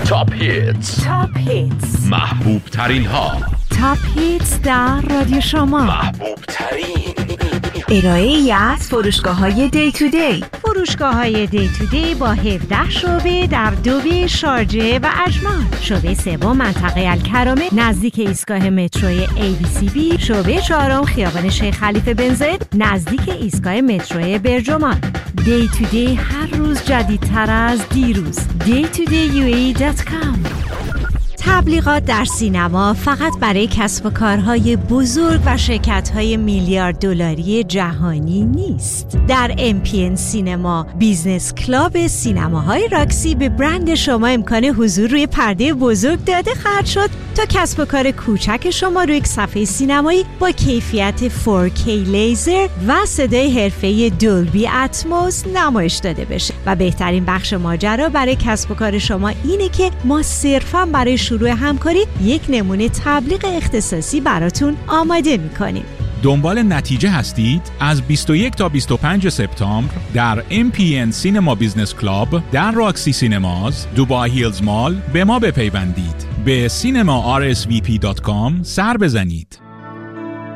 تاپ هیتس محبوب ترین ها. تاپ هیتس در رادیو شما. محبوب ترین ارائه‌ای از فروشگاه‌های دی تو دی. فروشگاه‌های دی تو دی با 17 شعبه در دوبی، شارجه و اجمان. شعبه سوم منطقه الکرامه نزدیک ایستگاه متروی ABCB. شعبه چهارم خیابان شیخ خلیفه بن زاید نزدیک ایستگاه متروی برجمان. دی تو دی هر روز جدیدتر از دیروز. daytoday.com. تبلیغات در سینما فقط برای کسب و کارهای بزرگ و شرکت‌های میلیارد دلاری جهانی نیست. در MPN سینما بیزنس کلاب سینماهای راکسی به برند شما امکان حضور روی پرده بزرگ داده خواهد شد تا کسب و کار کوچک شما روی یک صفحه سینمایی با کیفیت 4K لیزر و صدای حرفه‌ای دولبی اتموس نمایش داده بشه. و بهترین بخش ماجرا برای کسب و کار شما اینه که ما صرفاً برای شروع همکاری یک نمونه تبلیغ اختصاصی براتون آماده می‌کنیم. دنبال نتیجه هستید؟ از 21 تا 25 سپتامبر در MPN سینما بیزنس کلاب در راکسی سینماز دوبای هیلز مال به ما بپیوندید. به cinema rsvp.com سر بزنید.